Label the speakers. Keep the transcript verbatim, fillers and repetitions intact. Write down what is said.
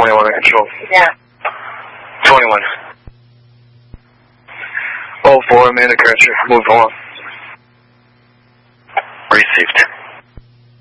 Speaker 1: twenty-one in control.
Speaker 2: Yeah.
Speaker 1: twenty-one. oh four, Amanda Crutcher, move on. Received.